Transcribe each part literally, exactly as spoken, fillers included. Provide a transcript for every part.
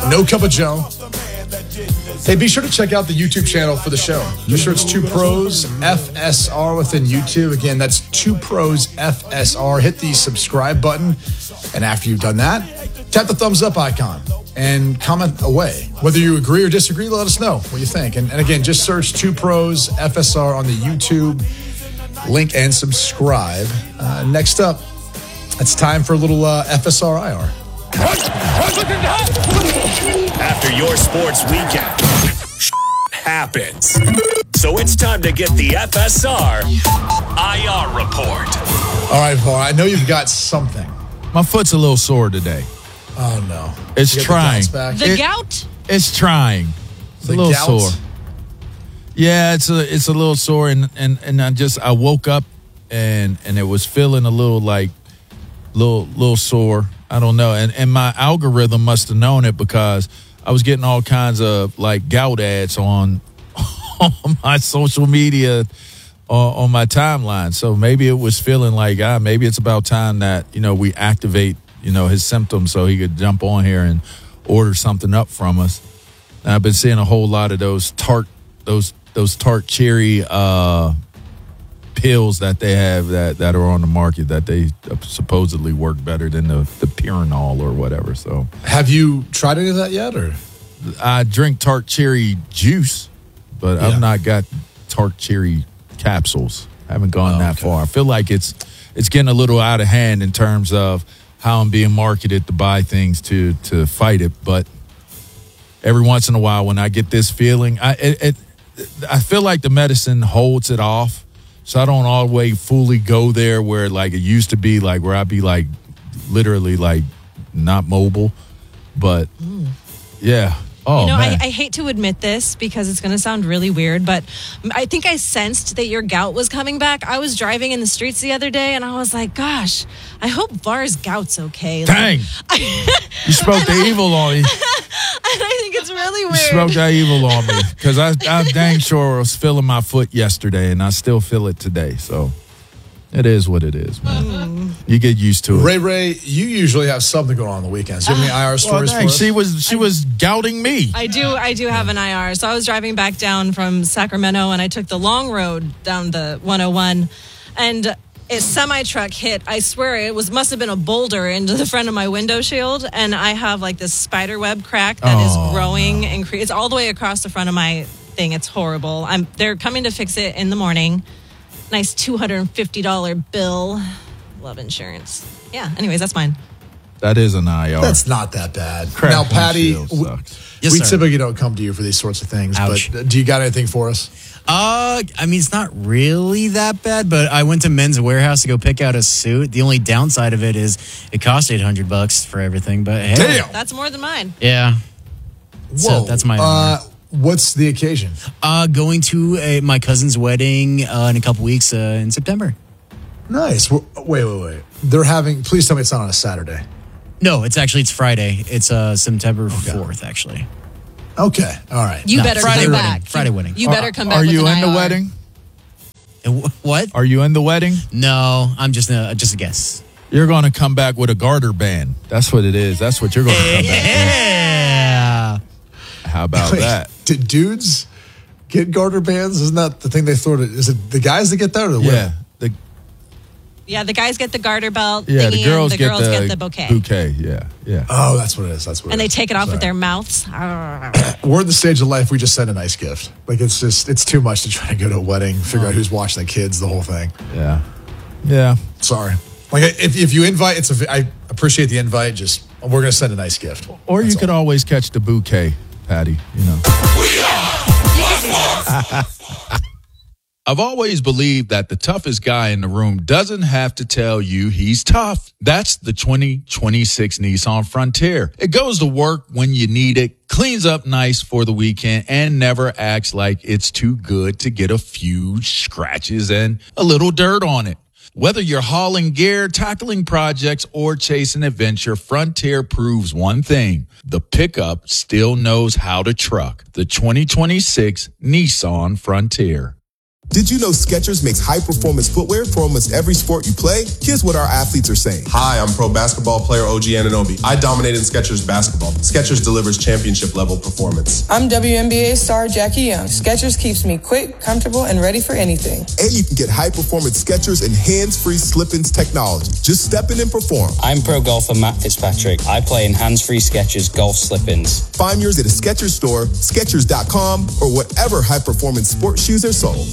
No Cup of Joe. Hey, be sure to check out the YouTube channel for the show. Just sure it's Two Pros F S R within YouTube. Again, that's Two Pros F S R. Hit the subscribe button. And after you've done that, tap the thumbs up icon and comment away. Whether you agree or disagree, let us know what you think. And, and again, just search Two Pros F S R on the YouTube link and subscribe. Uh, next up, it's time for a little uh, F S R I R. After your sports weekend, happens. So it's time to get the F S R I R report. All right, Paul, I know you've got something. My foot's a little sore today. Oh, no. It's You got trying. The, back? The It- gout? It's trying. It's The a little gout? sore. Yeah, it's a it's a little sore, and, and, and I just I woke up and and it was feeling a little like little little sore. I don't know, and and my algorithm must have known it because I was getting all kinds of like gout ads on on my social media uh, on my timeline. So maybe it was feeling like ah maybe it's about time that you know we activate you know his symptoms so he could jump on here and order something up from us. And I've been seeing a whole lot of those tart those those tart cherry uh, pills that they have that, that are on the market that they supposedly work better than the, the Pyranol or whatever. So Have you tried any of that yet? Or I drink tart cherry juice, but Yeah. I've not got tart cherry capsules. I haven't gone Oh, that okay. far. I feel like it's it's getting a little out of hand in terms of how I'm being marketed to buy things to to fight it. But every once in a while, when I get this feeling, I it, it I feel like the medicine holds it off. So I don't always fully go there where like it used to be, like where I'd be like literally like not mobile. But yeah. Oh, you know, I, man. I hate to admit this because it's going to sound really weird, but I think I sensed that your gout was coming back. I was driving in the streets the other day, and I was like, gosh, I hope Var's gout's okay. Like, Dang. You spoke the evil on me. and I think it's really You weird. spoke that evil on me. Because I, I dang sure was feeling my foot yesterday, and I still feel it today. So it is what it is, man. Mm. You get used to it. Ray Ray, you usually have something going on on the weekends. Do you have any I R Well, stories dang, for us? she was she was gouting me. I do I do have an I R. So I was driving back down from Sacramento, and I took the long road down the one oh one, and a semi-truck hit, I swear it was must have been a boulder into the front of my window shield, and I have like this spider web crack that Oh, is growing and cre- it's all the way across the front of my thing. It's horrible. I'm they're coming to fix it in the morning. Nice two hundred fifty dollars bill. Love insurance. Yeah, anyways, that's mine. That is an I R. That's not that bad. Crap now, Patty, windshield w- sucks. Yes, we sir. typically don't come to you for these sorts of things, Ouch. but do you got anything for us? Uh, I mean, it's not really that bad, but I went to Men's Warehouse to go pick out a suit. The only downside of it is it cost eight hundred bucks for everything, but hey. Damn. That's more than mine. Yeah. So Whoa. that's my Uh, what's the occasion? Uh, going to a, my cousin's wedding uh, in a couple weeks uh, in September. Nice. Wait, wait, wait. They're having, please tell me it's not on a Saturday. No, it's actually, it's Friday. It's uh, September fourth, actually. Okay. All right. You No, better Friday come wedding. back. Friday wedding. You better come back Are with you an in the I R. wedding? Uh, wh- What? Are you in the wedding? No, I'm just a, just a guess. You're going to come back with a garter band. That's what it is. That's what you're going to come back Yeah. with. How about Wait, that? Did dudes get garter bands? Isn't that the thing they throw to? Is it the guys that get that or the Yeah. women? The, Yeah, the guys get the garter belt. yeah, thingy, the girls, and the get, girls the get the bouquet. Bouquet, yeah, yeah. Oh, that's what it is. That's what And it they is. take it off with Sorry. their mouths. We're at the stage of life we just send a nice gift. Like it's just it's too much to try to go to a wedding, figure out who's watching the kids, the whole thing. Yeah. Yeah. Sorry. Like if if you invite, it's a. I appreciate the invite. Just we're gonna send a nice gift. Or That's you could all. always catch the bouquet, Patty, you know. I've always believed that the toughest guy in the room doesn't have to tell you he's tough. That's the twenty twenty-six Nissan Frontier. It goes to work when you need it, cleans up nice for the weekend, and never acts like it's too good to get a few scratches and a little dirt on it. Whether you're hauling gear, tackling projects, or chasing adventure, Frontier proves one thing. The pickup still knows how to truck. The twenty twenty-six Nissan Frontier. Did you know Skechers makes high-performance footwear for almost every sport you play? Here's what our athletes are saying. Hi, I'm pro basketball player O G Anunoby. I dominated Skechers basketball. Skechers delivers championship-level performance. I'm W N B A star Jackie Young. Skechers keeps me quick, comfortable, and ready for anything. And you can get high-performance Skechers and hands-free slip-ins technology. Just step in and perform. I'm pro golfer Matt Fitzpatrick. I play in hands-free Skechers golf slip-ins. Find yours at a Skechers store, Skechers dot com, or whatever high-performance sports shoes are sold.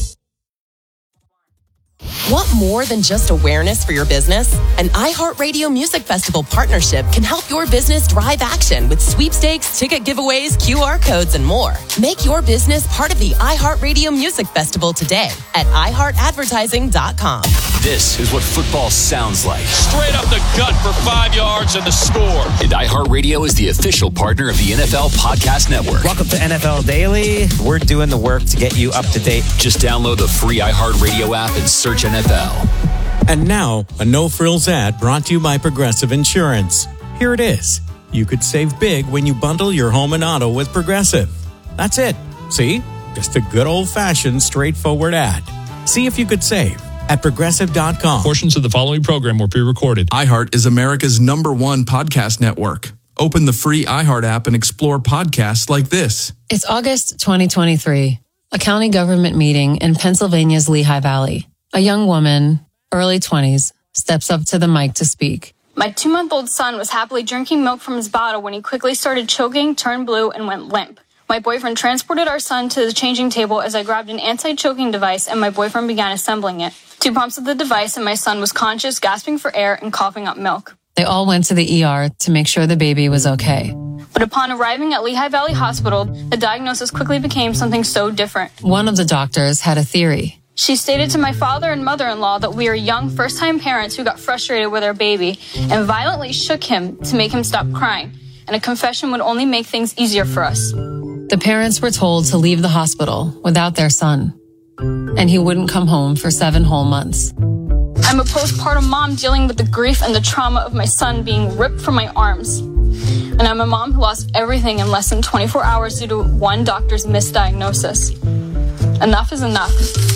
Want more than just awareness for your business? An iHeartRadio Music Festival partnership can help your business drive action with sweepstakes, ticket giveaways, Q R codes, and more. Make your business part of the iHeartRadio Music Festival today at i heart advertising dot com. This is what football sounds like. Straight up the gut for five yards and the score. And iHeartRadio is the official partner of the N F L Podcast Network. Welcome to N F L Daily. We're doing the work to get you up to date. Just download the free iHeartRadio app and search N F L. And now, a no-frills ad brought to you by Progressive Insurance. Here it is. You could save big when you bundle your home and auto with Progressive. That's it. See? Just a good old-fashioned, straightforward ad. See if you could save at progressive dot com. Portions of the following program were pre-recorded. iHeart is America's number one podcast network. Open the free iHeart app and explore podcasts like this. It's August twenty twenty-three. A county government meeting in Pennsylvania's Lehigh Valley. A young woman, early twenties, steps up to the mic to speak. My two-month-old son was happily drinking milk from his bottle when he quickly started choking, turned blue, and went limp. My boyfriend transported our son to the changing table as I grabbed an anti-choking device and my boyfriend began assembling it. Two pumps of the device and my son was conscious, gasping for air, and coughing up milk. They all went to the E R to make sure the baby was okay. But upon arriving at Lehigh Valley Hospital, the diagnosis quickly became something so different. One of the doctors had a theory. She stated to my father and mother-in-law that we are young first-time parents who got frustrated with our baby and violently shook him to make him stop crying, and a confession would only make things easier for us. The parents were told to leave the hospital without their son, and he wouldn't come home for seven whole months. I'm a postpartum mom dealing with the grief and the trauma of my son being ripped from my arms. And I'm a mom who lost everything in less than twenty-four hours due to one doctor's misdiagnosis. Enough is enough.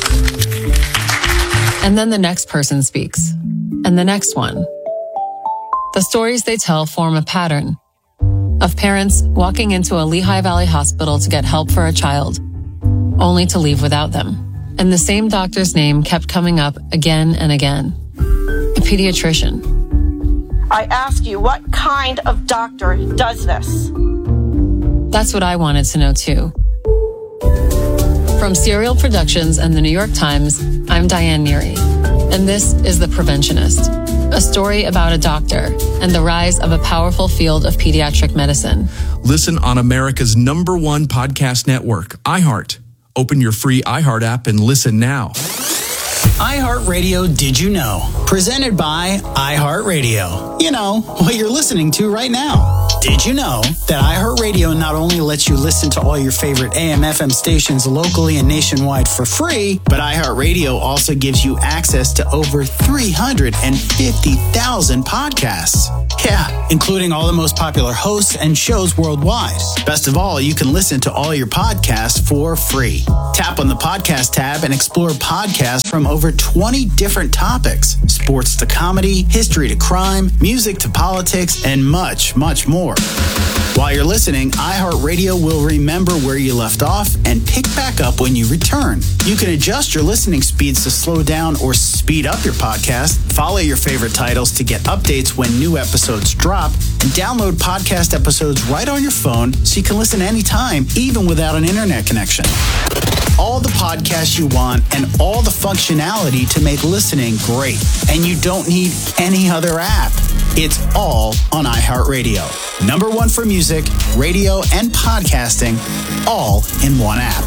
And then the next person speaks, and the next one. The stories they tell form a pattern of parents walking into a Lehigh Valley hospital to get help for a child, only to leave without them. And the same doctor's name kept coming up again and again. A pediatrician. I ask you, what kind of doctor does this? That's what I wanted to know too. From Serial Productions and the New York Times, I'm Diane Neary, and this is The Preventionist, a story about a doctor and the rise of a powerful field of pediatric medicine. Listen on America's number one podcast network, iHeart. Open your free iHeart app and listen now. iHeartRadio Did You Know? Presented by iHeartRadio. You know, what you're listening to right now. Did you know that iHeartRadio not only lets you listen to all your favorite A M F M stations locally and nationwide for free, but iHeartRadio also gives you access to over three hundred fifty thousand podcasts. Yeah, including all the most popular hosts and shows worldwide. Best of all, you can listen to all your podcasts for free. Tap on the podcast tab and explore podcasts from over twenty different topics. Sports to comedy, history to crime, music to politics, and much, much more. While you're listening, iHeartRadio will remember where you left off and pick back up when you return. You can adjust your listening speeds to slow down or speed up your podcast, follow your favorite titles to get updates when new episodes drop, and download podcast episodes right on your phone so you can listen anytime, even without an internet connection. All the podcasts you want and all the functionality to make listening great. And you don't need any other app. It's all on iHeartRadio. Number one for music, radio, and podcasting, all in one app.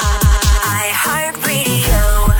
iHeartRadio.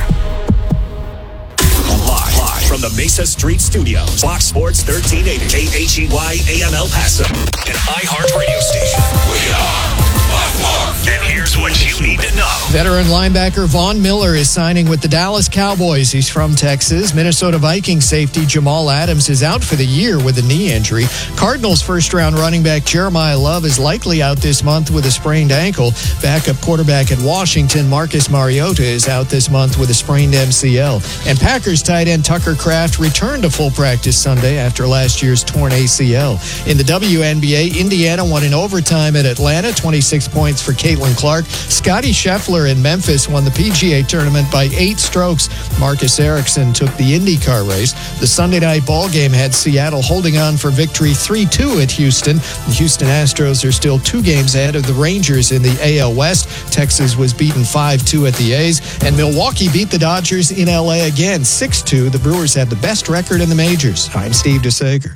Live, live from the Mesa Street Studios, Fox Sports thirteen eighty, K H E Y A M El Paso, an iHeart radio station. We are Fox. And here's what you need to know. Veteran linebacker Von Miller is signing with the Dallas Cowboys. He's from Texas. Minnesota Vikings safety Jamal Adams is out for the year with a knee injury. Cardinals first-round running back Jeremiah Love is likely out this month with a sprained ankle. Backup quarterback at Washington Marcus Mariota is out this month with a sprained M C L. And Packers tight end Tucker Kraft returned to full practice Sunday after last year's torn A C L. In the W N B A, Indiana won in overtime at Atlanta, twenty-six points for Caitlin Clark. Scottie Scheffler in Memphis won the P G A tournament by eight strokes. Marcus Ericsson took the IndyCar race. The Sunday night ball game had Seattle holding on for victory three two at Houston. The Houston Astros are still two games ahead of the Rangers in the A L West. Texas was beaten five two at the A's. And Milwaukee beat the Dodgers in L A again, six two. The Brewers have the best record in the majors. I'm Steve DeSager.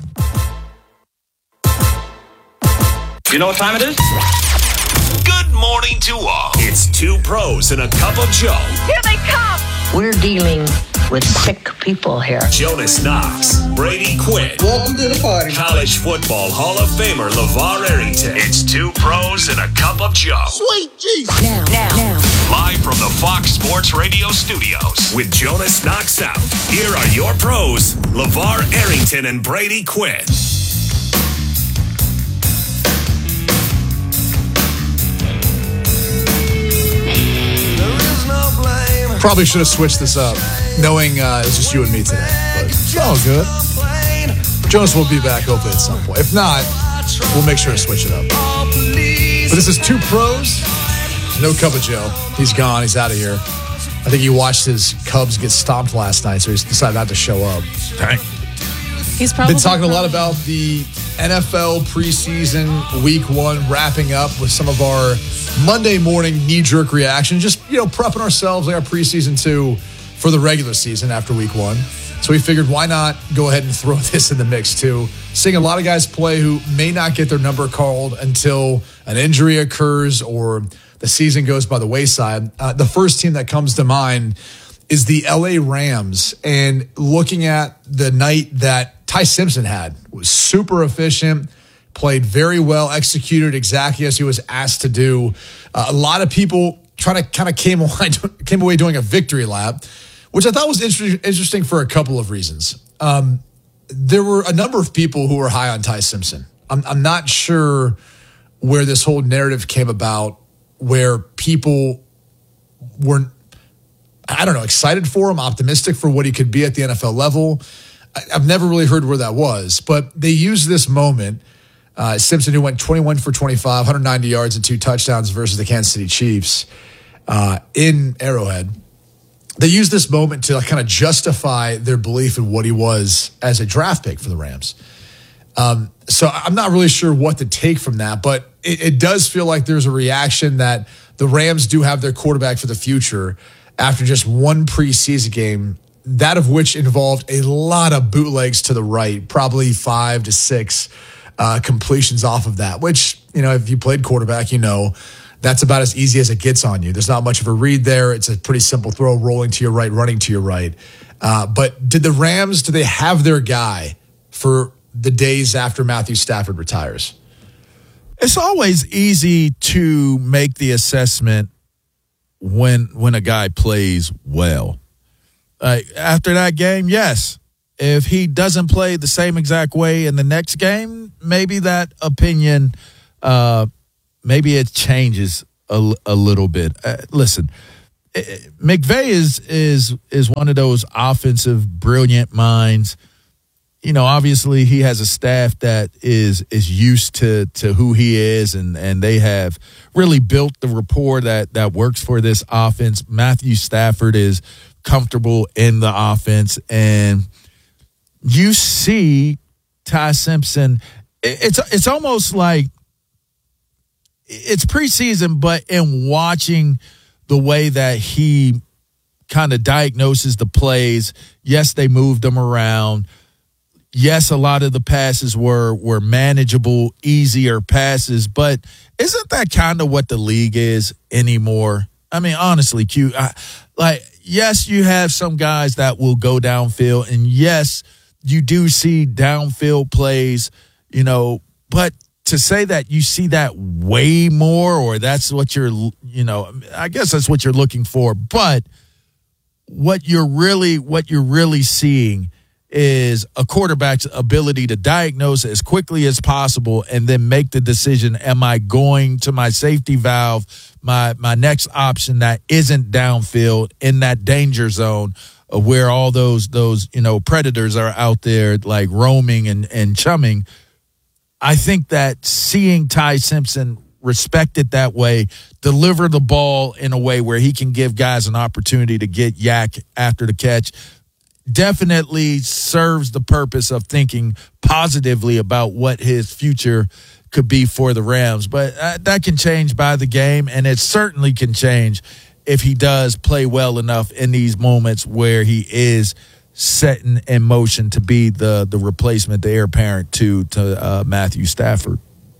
You know what time it is? Good morning to all. It's two pros and a cup of Joe. Here they come. We're dealing with sick people here. Jonas Knox, Brady Quinn. Welcome to the party. College football Hall of Famer LeVar Arrington. It's two pros and a cup of Joe. Sweet Jesus. Now, now, now. Live from the Fox Sports Radio studios with Jonas Knox out. Here are your pros, LeVar Arrington and Brady Quinn. Probably should have switched this up, knowing uh, it's just you and me today. But it's all good. Jonas will be back hopefully at some point. If not, we'll make sure to switch it up. But this is two pros, no Cup of Joe. He's gone. He's out of here. I think he watched his Cubs get stomped last night, so he's decided not to show up. Dang. He's probably been talking a lot about the N F L preseason week one wrapping up with some of our Monday morning knee-jerk reactions, just, you know, prepping ourselves like our preseason two for the regular season after week one. So we figured, why not go ahead and throw this in the mix too? Seeing a lot of guys play who may not get their number called until an injury occurs or the season goes by the wayside. Uh, the first team that comes to mind is the L A Rams. And looking at the night that Ty Simpson had, was super efficient, played very well, executed exactly as he was asked to do. Uh, a lot of people trying to kind of came away, came away doing a victory lap, which I thought was inter- interesting for a couple of reasons. Um, there were a number of people who were high on Ty Simpson. I'm, I'm not sure where this whole narrative came about, where people were, I don't know, excited for him, optimistic for what he could be at the N F L level. I, I've never really heard where that was, but they used this moment. Uh, Simpson, who went twenty-one for twenty-five, one hundred ninety yards and two touchdowns versus the Kansas City Chiefs uh, in Arrowhead. They used this moment to like, kind of justify their belief in what he was as a draft pick for the Rams. Um, so I'm not really sure what to take from that, but it, it does feel like there's a reaction that the Rams do have their quarterback for the future after just one preseason game, that of which involved a lot of bootlegs to the right, probably five to six uh, completions off of that, which, you know, if you played quarterback, you know, that's about as easy as it gets on you. There's not much of a read there. It's a pretty simple throw, rolling to your right, running to your right. Uh, but did the Rams, do they have their guy for the days after Matthew Stafford retires? It's always easy to make the assessment when when a guy plays well. Uh, after that game, yes. If he doesn't play the same exact way in the next game, maybe that opinion, uh, maybe it changes a, a little bit. Uh, listen, McVay is is is one of those offensive brilliant minds. You know, obviously he has a staff that is is used to to who he is, and and they have really built the rapport that that works for this offense. Matthew Stafford is comfortable in the offense, and you see Ty Simpson. It's it's almost like it's preseason, but in watching the way that he kind of diagnoses the plays, yes, they moved them around. Yes, a lot of the passes were were manageable, easier passes, but isn't that kind of what the league is anymore? I mean, honestly, Q, I, like, yes, you have some guys that will go downfield, and yes, you do see downfield plays, you know, but to say that you see that way more, or that's what you're, you know, I guess that's what you're looking for. But what you're really, what you're really seeing is a quarterback's ability to diagnose as quickly as possible and then make the decision: am I going to my safety valve, my my next option that isn't downfield in that danger zone of where all those those you know predators are out there like roaming and and chumming? I think that seeing Ty Simpson respect it that way, deliver the ball in a way where he can give guys an opportunity to get yak after the catch, definitely serves the purpose of thinking positively about what his future could be for the Rams. But uh, that can change by the game, and it certainly can change if he does play well enough in these moments where he is setting in motion to be the the replacement, the heir apparent to to uh, Matthew Stafford.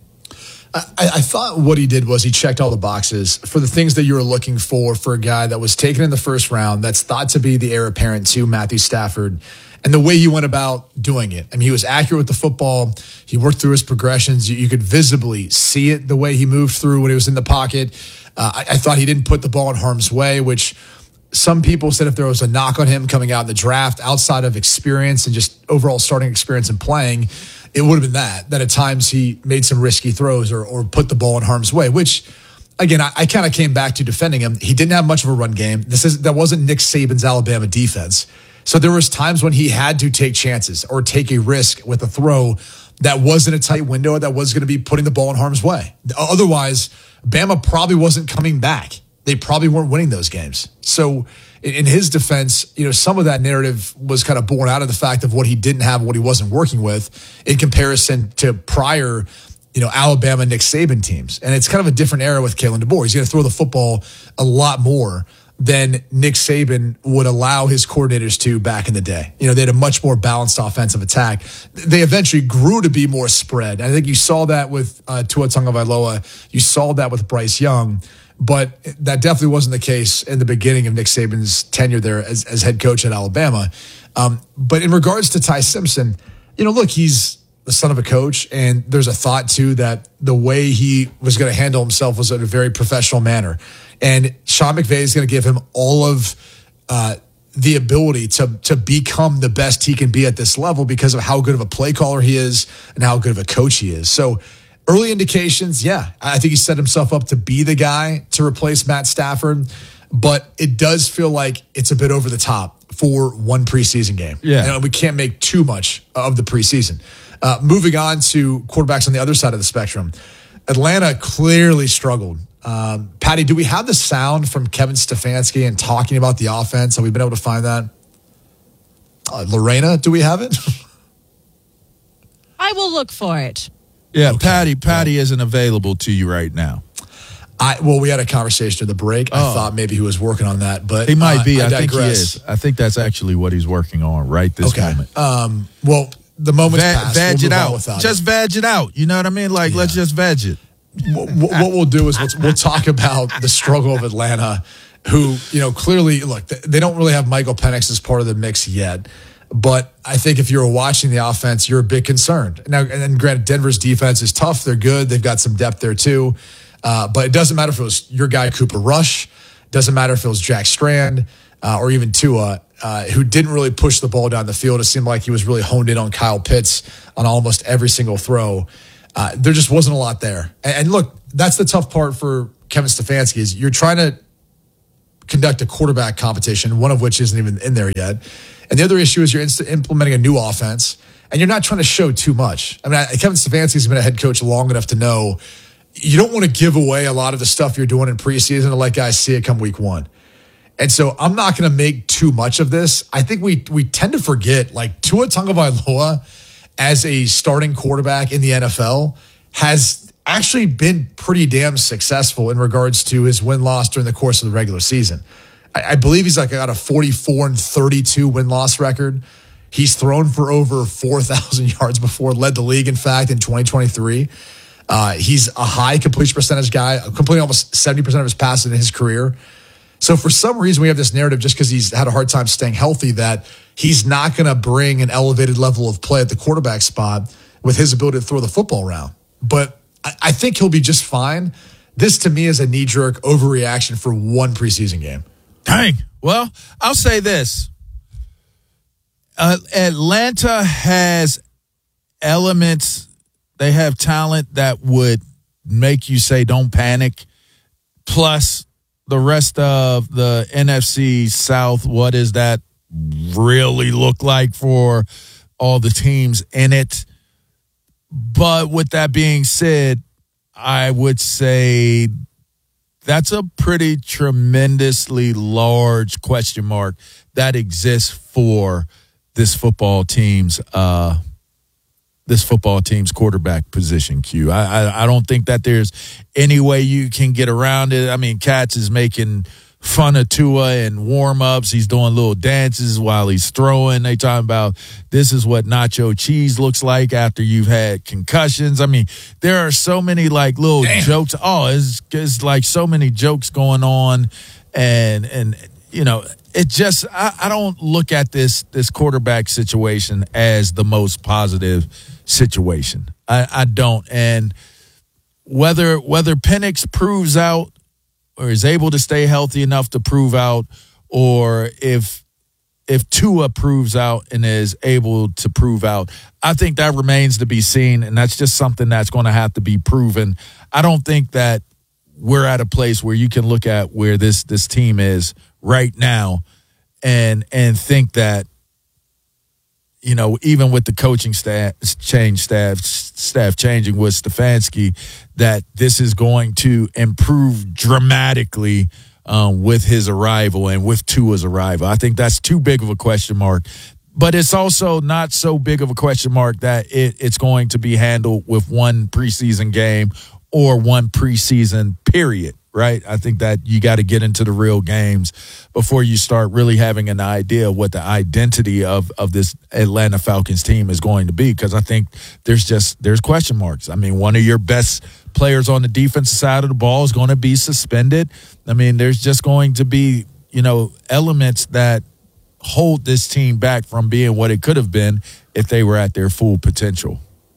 I, I thought what he did was he checked all the boxes for the things that you were looking for for a guy that was taken in the first round that's thought to be the heir apparent to Matthew Stafford, and the way he went about doing it. I mean, he was accurate with the football. He worked through his progressions. You, you could visibly see it the way he moved through when he was in the pocket. Uh, I, I thought he didn't put the ball in harm's way, which some people said if there was a knock on him coming out in the draft outside of experience and just overall starting experience and playing, it would have been that, that at times he made some risky throws or, or put the ball in harm's way, which, again, I, I kind of came back to defending him. He didn't have much of a run game. This is That wasn't Nick Saban's Alabama defense. So there was times when he had to take chances or take a risk with a throw that wasn't a tight window that was going to be putting the ball in harm's way. Otherwise, Bama probably wasn't coming back. They probably weren't winning those games. So in his defense, you know, some of that narrative was kind of born out of the fact of what he didn't have, what he wasn't working with in comparison to prior, you know, Alabama, Nick Saban teams. And it's kind of a different era with Kalen DeBoer. He's going to throw the football a lot more than Nick Saban would allow his coordinators to back in the day. You know, they had a much more balanced offensive attack. They eventually grew to be more spread. I think you saw that with uh, Tua Tagovailoa. You saw that with Bryce Young. But that definitely wasn't the case in the beginning of Nick Saban's tenure there as, as head coach at Alabama. Um, but in regards to Ty Simpson, you know, look, he's the son of a coach, and there's a thought, too, that the way he was going to handle himself was in a very professional manner. And Sean McVay is going to give him all of uh, the ability to, to become the best he can be at this level because of how good of a play caller he is and how good of a coach he is. So early indications, yeah, I think he set himself up to be the guy to replace Matt Stafford, but it does feel like it's a bit over the top for one preseason game. Yeah. And we can't make too much of the preseason. Uh, moving on to quarterbacks on the other side of the spectrum, Atlanta clearly struggled. Um, Patty, do we have the sound from Kevin Stefanski and talking about the offense? Have we been able to find that? Uh, Lorena, do we have it? I will look for it. Yeah, okay. Patty Patty isn't available to you right now. I Well, we had a conversation at the break. Oh. I thought maybe he was working on that, but he might uh, be. I, I, I think he digress. is. I think that's actually what he's working on right this okay. moment. Um, well, the moment's Va- passed. Vag we'll it out. Just it. vag it out. You know what I mean? Like, yeah. Let's just vag it. What, what we'll do is we'll, we'll talk about the struggle of Atlanta, who, you know, clearly, look, they don't really have Michael Penix as part of the mix yet. But I think if you're watching the offense, you're a bit concerned. Now, and then granted, Denver's defense is tough. They're good. They've got some depth there too. Uh, but it doesn't matter if it was your guy, Cooper Rush. It doesn't matter if it was Jack Strand uh, or even Tua, uh, who didn't really push the ball down the field. It seemed like he was really honed in on Kyle Pitts on almost every single throw. Uh, there just wasn't a lot there. And, and look, that's the tough part for Kevin Stefanski is you're trying to conduct a quarterback competition, one of which isn't even in there yet. And the other issue is you're inst- implementing a new offense, and you're not trying to show too much. I mean, I, Kevin Stefanski's been a head coach long enough to know you don't want to give away a lot of the stuff you're doing in preseason to let guys see it come week one. And so I'm not going to make too much of this. I think we we tend to forget, like, Tua Tagovailoa as a starting quarterback in the N F L has actually been pretty damn successful in regards to his win-loss during the course of the regular season. I, I believe he's like got a forty-four and thirty-two win-loss record. He's thrown for over four thousand yards before, led the league, in fact, in twenty twenty-three. Uh, he's a high completion percentage guy, completing almost seventy percent of his passes in his career. So for some reason, we have this narrative just because he's had a hard time staying healthy that he's not going to bring an elevated level of play at the quarterback spot with his ability to throw the football around. But I, I think he'll be just fine. This, to me, is a knee-jerk overreaction for one preseason game. Dang. Well, I'll say this. Uh, Atlanta has elements. They have talent that would make you say, don't panic. Plus, the rest of the N F C South, what does that really look like for all the teams in it? But with that being said, I would say that's a pretty tremendously large question mark that exists for this football team's uh, this football team's quarterback position, Q. I, I I don't think that there's any way you can get around it. I mean, Katz is making fun of Tua in warm-ups. He's doing little dances while he's throwing. They talking about this is what nacho cheese looks like after you've had concussions. I mean, there are so many like little Damn. jokes. Oh, it's, it's like so many jokes going on. And, and you know, it just, I, I don't look at this this quarterback situation as the most positive situation. I, I don't. And whether whether Penix proves out or is able to stay healthy enough to prove out, or if if Tua proves out and is able to prove out, I think that remains to be seen, and that's just something that's going to have to be proven. I don't think that we're at a place where you can look at where this this team is right now and and think that, you know, even with the coaching staff change, staff staff changing with Stefanski, that this is going to improve dramatically um, with his arrival and with Tua's arrival. I think that's too big of a question mark. But it's also not so big of a question mark that it, it's going to be handled with one preseason game or one preseason period, right? I think that you got to get into the real games before you start really having an idea of what the identity of, of this Atlanta Falcons team is going to be, because I think there's just there's question marks. I mean, one of your best players on the defensive side of the ball is going to be suspended. I mean, there's just going to be, you know, elements that hold this team back from being what it could have been if they were at their full potential.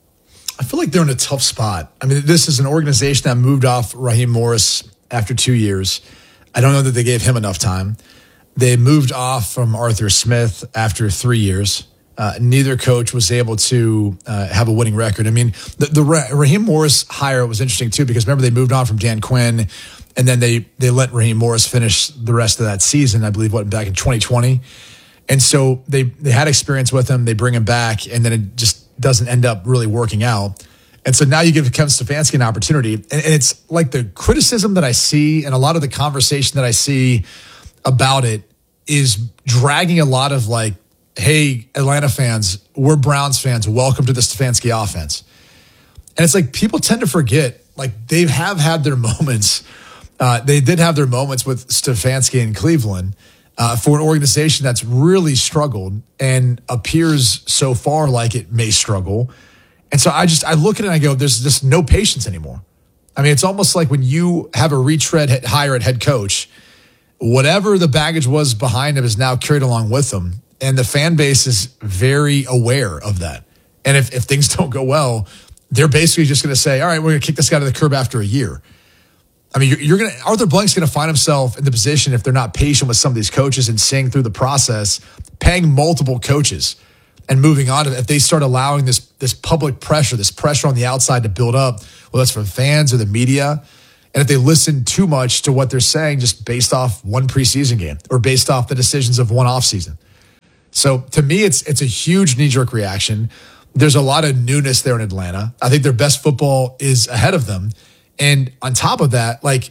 I feel like they're in a tough spot. I mean, this is an organization that moved off Raheem Morris after two years. I don't know that they gave him enough time. They moved off from Arthur Smith after three years. Uh, neither coach was able to uh, have a winning record. I mean, the, the Raheem Morris hire was interesting too, because remember they moved on from Dan Quinn, and then they they let Raheem Morris finish the rest of that season, I believe, what, back in twenty twenty. And so they they had experience with him. They bring him back, and then it just doesn't end up really working out. And so now you give Kevin Stefanski an opportunity. And, and it's like the criticism that I see and a lot of the conversation that I see about it is dragging a lot of like, hey, Atlanta fans, we're Browns fans. Welcome to the Stefanski offense. And it's like people tend to forget, like they have had their moments. Uh, they did have their moments with Stefanski in Cleveland. Uh, for an organization that's really struggled and appears so far like it may struggle. And so I just, I look at it and I go, there's just no patience anymore. I mean, it's almost like when you have a retread hire at head coach, whatever the baggage was behind him is now carried along with him. And the fan base is very aware of that. And if, if things don't go well, they're basically just going to say, all right, we're going to kick this guy to the curb after a year. I mean, you're, you're going to, Arthur Blank's going to find himself in the position, if they're not patient with some of these coaches and seeing through the process, paying multiple coaches and moving on. If they start allowing this, this public pressure, this pressure on the outside to build up, whether that's from fans or the media, and if they listen too much to what they're saying just based off one preseason game or based off the decisions of one offseason. So to me, it's it's a huge knee-jerk reaction. There's a lot of newness there in Atlanta. I think their best football is ahead of them. And on top of that, like,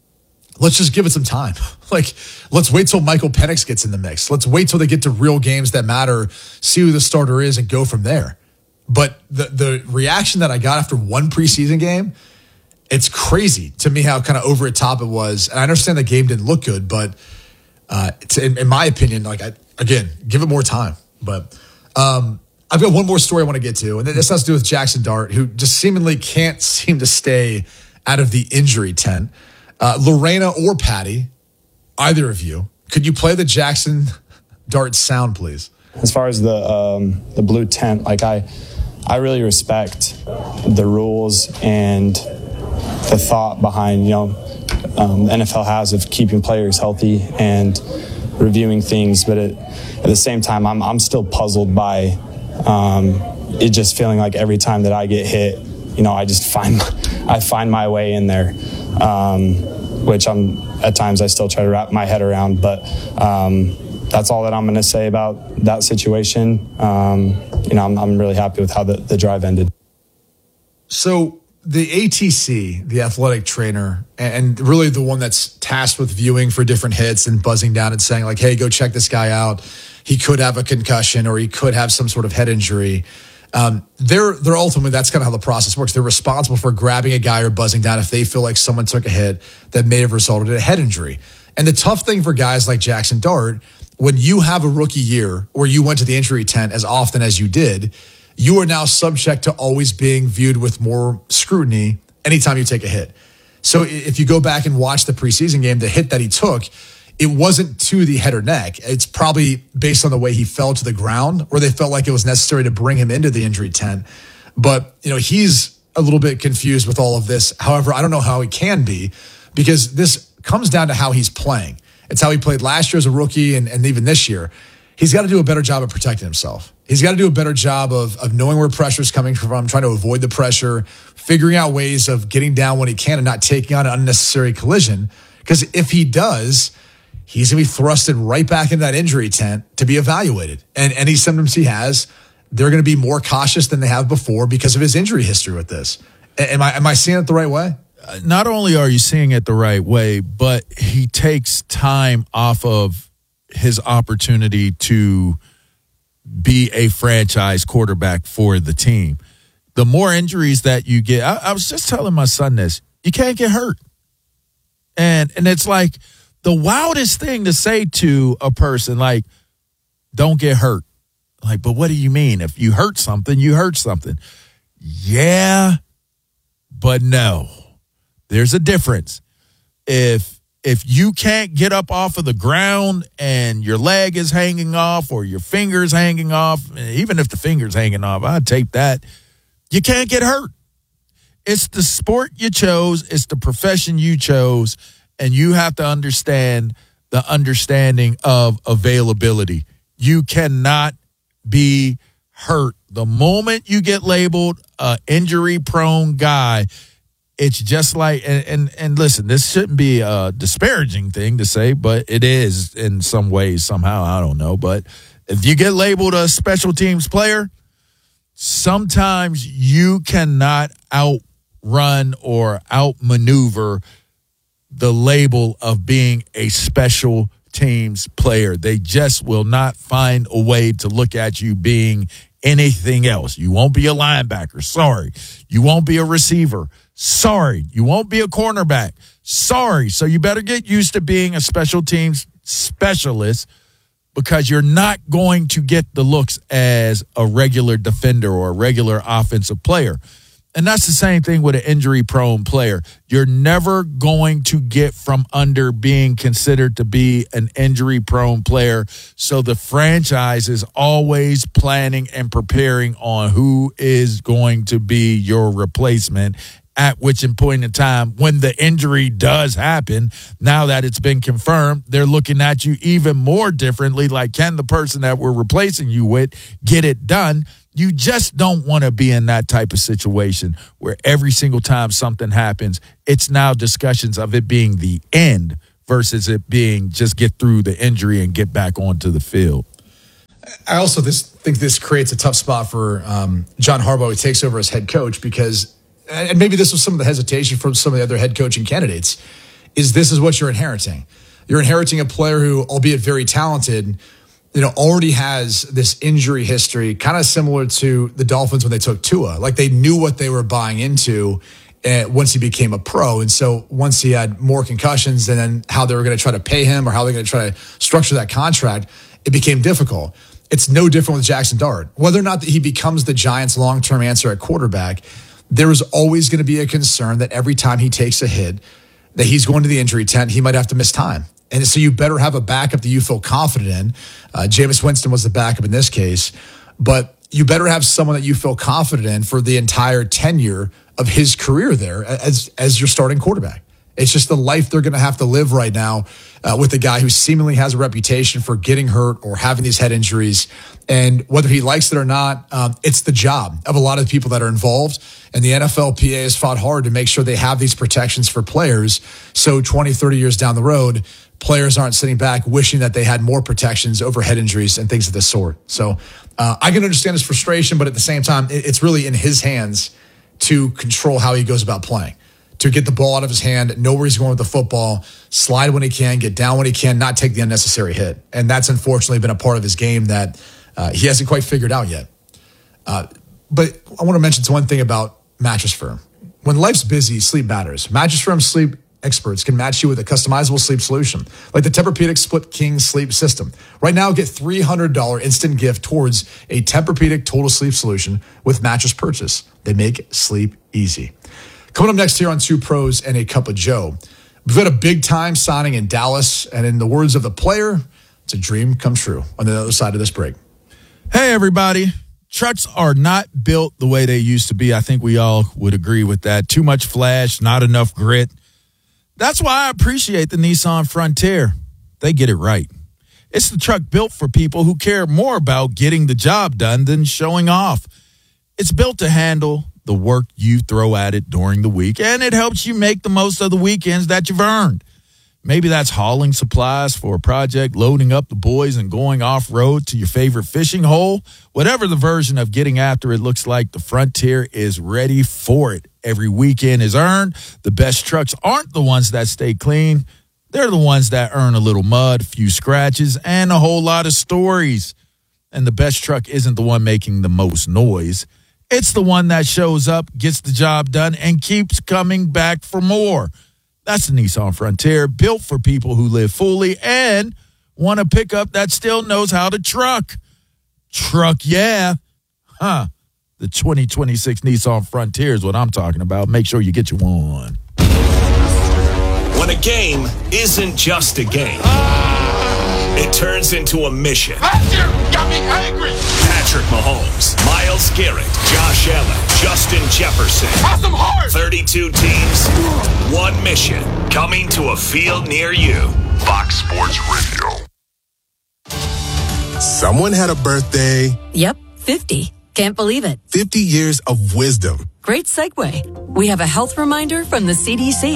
let's just give it some time. Like, let's wait till Michael Penix gets in the mix. Let's wait till they get to real games that matter, see who the starter is, and go from there. But the the reaction that I got after one preseason game, it's crazy to me how kind of over the top it was. And I understand the game didn't look good, but uh, it's, in, in my opinion, like, I, again, give it more time. But um, I've got one more story I want to get to, and this has to do with Jackson Dart, who just seemingly can't seem to stay out of the injury tent. Uh, Lorena or Patty, either of you, could you play the Jackson Dart sound, please? As far as the um, the blue tent, like I, I really respect the rules and the thought behind, you know, um, the N F L has of keeping players healthy and reviewing things. But it, at the same time, I'm I'm still puzzled by um, it just feeling like every time that I get hit, you know, I just find I find my way in there, um, which I'm at times I still try to wrap my head around. But um, that's all that I'm going to say about that situation. Um, you know, I'm, I'm really happy with how the, the drive ended. So the A T C, the athletic trainer, and really the one that's tasked with viewing for different hits and buzzing down and saying like, hey, go check this guy out. He could have a concussion or he could have some sort of head injury. Um, they're, they're ultimately, that's kind of how the process works. They're responsible for grabbing a guy or buzzing down if they feel like someone took a hit that may have resulted in a head injury. And the tough thing for guys like Jackson Dart, when you have a rookie year or you went to the injury tent as often as you did, you are now subject to always being viewed with more scrutiny anytime you take a hit. So if you go back and watch the preseason game, the hit that he took, it wasn't to the head or neck. It's probably based on the way he fell to the ground, or they felt like it was necessary to bring him into the injury tent. But, you know, he's a little bit confused with all of this. However, I don't know how he can be, because this comes down to how he's playing. It's how he played last year as a rookie and, and even this year. He's got to do a better job of protecting himself. He's got to do a better job of, of knowing where pressure is coming from, trying to avoid the pressure, figuring out ways of getting down when he can and not taking on an unnecessary collision. Because if he does, he's going to be thrusted right back into that injury tent to be evaluated. And any symptoms he has, they're going to be more cautious than they have before because of his injury history with this. Am I, am I seeing it the right way? Not only are you seeing it the right way, but he takes time off of his opportunity to be a franchise quarterback for the team. The more injuries that you get, I, I was just telling my son this, you can't get hurt. And and it's like the wildest thing to say to a person, like, don't get hurt. Like, but what do you mean? If you hurt something, you hurt something. Yeah, but no. There's a difference. If if you can't get up off of the ground and your leg is hanging off or your finger's hanging off, even if the finger's hanging off, I'd tape that. You can't get hurt. It's the sport you chose. It's the profession you chose. And you have to understand the understanding of availability. You cannot be hurt. The moment you get labeled an injury-prone guy, it's just like, and, and and listen, this shouldn't be a disparaging thing to say, but it is in some ways, somehow, I don't know. But if you get labeled a special teams player, sometimes you cannot outrun or outmaneuver the label of being a special teams player. They just will not find a way to look at you being anything else. You won't be a linebacker. Sorry. You won't be a receiver. Sorry. You won't be a cornerback. Sorry. So you better get used to being a special teams specialist, because you're not going to get the looks as a regular defender or a regular offensive player. And that's the same thing with an injury-prone player. You're never going to get from under being considered to be an injury-prone player. So the franchise is always planning and preparing on who is going to be your replacement at which point in time, when the injury does happen, now that it's been confirmed, they're looking at you even more differently, like, can the person that we're replacing you with get it done? You just don't want to be in that type of situation where every single time something happens, it's now discussions of it being the end versus it being just get through the injury and get back onto the field. I also this, think this creates a tough spot for um, John Harbaugh, who takes over as head coach, because, and maybe this was some of the hesitation from some of the other head coaching candidates, is this is what you're inheriting. You're inheriting a player who, albeit very talented, you know, already has this injury history, kind of similar to the Dolphins when they took Tua. Like, they knew what they were buying into uh, once he became a pro. And so once he had more concussions, and then how they were going to try to pay him or how they're going to try to structure that contract, it became difficult. It's no different with Jackson Dart. Whether or not that he becomes the Giants' long-term answer at quarterback, there is always going to be a concern that every time he takes a hit, that he's going to the injury tent, he might have to miss time. And so you better have a backup that you feel confident in. Uh, Jameis Winston was the backup in this case. But you better have someone that you feel confident in for the entire tenure of his career there as, as your starting quarterback. It's just the life they're going to have to live right now uh, with a guy who seemingly has a reputation for getting hurt or having these head injuries. And whether he likes it or not, um, it's the job of a lot of the people that are involved. And the N F L P A has fought hard to make sure they have these protections for players. So twenty, thirty years down the road, players aren't sitting back wishing that they had more protections over head injuries and things of this sort. So uh, I can understand his frustration, but at the same time, it's really in his hands to control how he goes about playing, to get the ball out of his hand, know where he's going with the football, slide when he can, get down when he can, not take the unnecessary hit. And that's unfortunately been a part of his game that uh, he hasn't quite figured out yet. Uh, but I want to mention one thing about Mattress Firm. When life's busy, sleep matters. Mattress Firm sleep experts can match you with a customizable sleep solution, like the Tempur-Pedic Split King Sleep System. Right now, get three hundred dollars instant gift towards a Tempur-Pedic Total Sleep Solution with mattress purchase. They make sleep easy. Coming up next here on Two Pros and a Cup of Joe, we've got a big-time signing in Dallas, and in the words of the player, it's a dream come true on the other side of this break. Hey, everybody. Trucks are not built the way they used to be. I think we all would agree with that. Too much flash, not enough grit. That's why I appreciate the Nissan Frontier. They get it right. It's the truck built for people who care more about getting the job done than showing off. It's built to handle the work you throw at it during the week, and it helps you make the most of the weekends that you've earned. Maybe that's hauling supplies for a project, loading up the boys, and going off-road to your favorite fishing hole. Whatever the version of getting after it looks like, the Frontier is ready for it. Every weekend is earned. The best trucks aren't the ones that stay clean. They're the ones that earn a little mud, a few scratches, and a whole lot of stories. And the best truck isn't the one making the most noise. It's the one that shows up, gets the job done, and keeps coming back for more. That's the Nissan Frontier, built for people who live fully and want a pickup that still knows how to truck. Truck, yeah. Huh. The twenty twenty-six Nissan Frontier is what I'm talking about. Make sure you get you one. When a game isn't just a game, it turns into a mission. That year got me angry. Patrick Mahomes, Myles Garrett, Josh Allen, Justin Jefferson. Awesome hard. thirty-two teams, one mission. Coming to a field near you. Fox Sports Radio. Someone had a birthday. Yep, fifty. Can't believe it. fifty years of wisdom. Great segue. We have a health reminder from the C D C.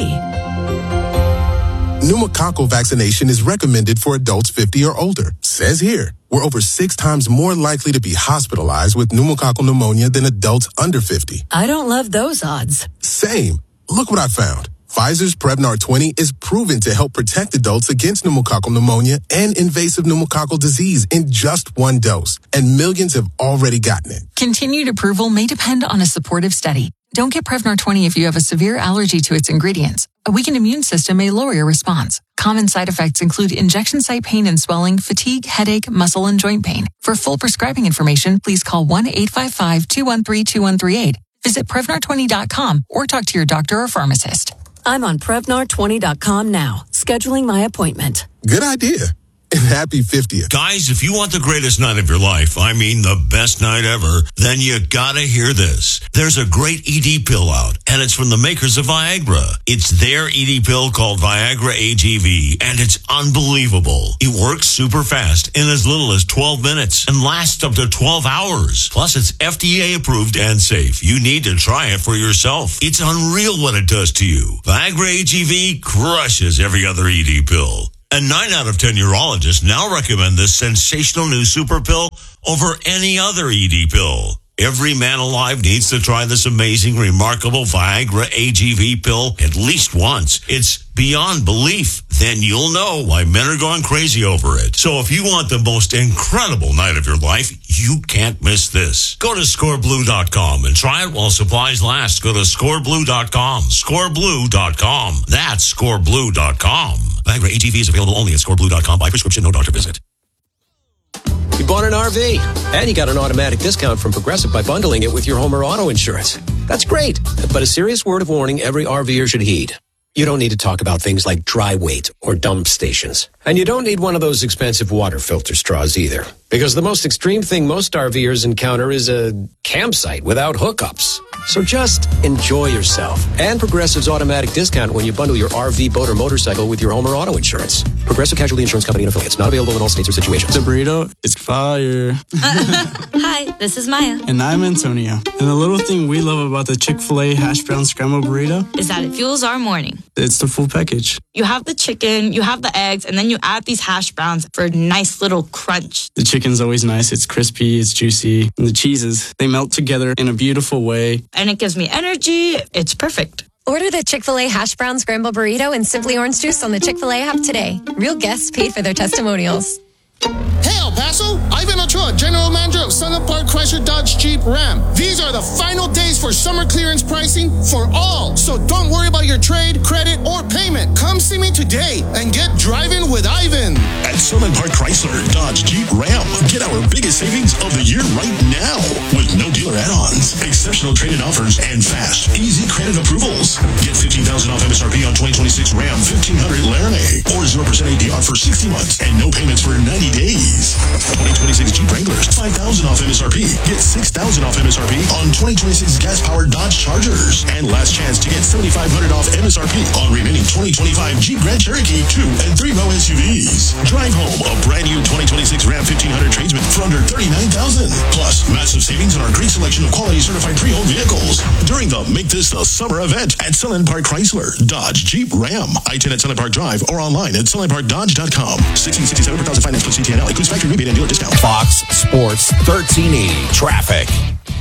Pneumococcal vaccination is recommended for adults fifty or older. Says here, we're over six times more likely to be hospitalized with pneumococcal pneumonia than adults under fifty. I don't love those odds. Same. Look what I found. Pfizer's Prevnar twenty is proven to help protect adults against pneumococcal pneumonia and invasive pneumococcal disease in just one dose. And millions have already gotten it. Continued approval may depend on a supportive study. Don't get Prevnar twenty if you have a severe allergy to its ingredients. A weakened immune system may lower your response. Common side effects include injection site pain and swelling, fatigue, headache, muscle, and joint pain. For full prescribing information, please call one eight five five, two one three, two one three eight. Visit Prevnar twenty dot com or talk to your doctor or pharmacist. I'm on Prevnar twenty dot com now, scheduling my appointment. Good idea. And happy fiftieth. Guys, if you want the greatest night of your life, I mean the best night ever, then you gotta hear this. There's a great E D pill out, and it's from the makers of Viagra. It's their E D pill called Viagra A G V, and it's unbelievable. It works super fast in as little as twelve minutes and lasts up to twelve hours. Plus, it's F D A approved and safe. You need to try it for yourself. It's unreal what it does to you. Viagra A G V crushes every other E D pill. And nine out of ten urologists now recommend this sensational new super pill over any other E D pill. Every man alive needs to try this amazing, remarkable Viagra A G V pill at least once. It's beyond belief. Then you'll know why men are going crazy over it. So if you want the most incredible night of your life, you can't miss this. Go to score blue dot com and try it while supplies last. Go to score blue dot com. score blue dot com. That's score blue dot com. Viagra A G V is available only at score blue dot com by prescription, no doctor visit. You bought an R V, and you got an automatic discount from Progressive by bundling it with your home or auto insurance. That's great, but a serious word of warning every RVer should heed. You don't need to talk about things like dry weight or dump stations. And you don't need one of those expensive water filter straws either, because the most extreme thing most RVers encounter is a campsite without hookups. So just enjoy yourself. And Progressive's automatic discount when you bundle your R V, boat, or motorcycle with your home or auto insurance. Progressive Casualty Insurance Company and affiliates. Not available in all states or situations. The burrito is fire. Hi, this is Maya. And I'm Antonio. And the little thing we love about the Chick-fil-A hash brown scrambled burrito is that it fuels our morning. It's the full package. You have the chicken, you have the eggs, and then you add these hash browns for a nice little crunch. The chicken's always nice. It's crispy, it's juicy. And the cheeses, they melt together in a beautiful way. And it gives me energy. It's perfect. Order the Chick-fil-A hash brown scramble burrito and Simply Orange Juice on the Chick-fil-A app today. Real guests paid for their testimonials. Hey, El Paso, Ivan Ochoa, General Manager of Sunland Park Chrysler Dodge Jeep Ram. These are the final days for summer clearance pricing for all. So don't worry about your trade, credit, or payment. Come see me today and get driving with Ivan. At Sunland Park Chrysler Dodge Jeep Ram, get our biggest savings of the year right now with no dealer add-ons, exceptional trade-in offers, and fast, easy credit approvals. Get fifteen thousand dollars off M S R P on twenty twenty-six Ram fifteen hundred Laramie or zero percent A D R for sixty months and no payments for ninety days. twenty twenty-six Jeep Wranglers, five thousand dollars off M S R P. Get six thousand dollars off M S R P on twenty twenty-six gas-powered Dodge Chargers. And last chance to get seventy-five hundred dollars off M S R P on remaining twenty twenty-five Jeep Grand Cherokee two and three row S U Vs. Drive home a brand new twenty twenty-six Ram fifteen hundred Tradesman for under thirty-nine thousand dollars. Plus, massive savings on our great selection of quality certified pre-owned vehicles during the Make This the Summer event at Sunland Park Chrysler Dodge Jeep Ram. I ten at Sunland Park Drive or online at sunland park dodge dot com. sixteen sixty-seven per thousand finance plus C T N L. Includes factory rebate and dealer discount. Fox Sports thirteen E Traffic.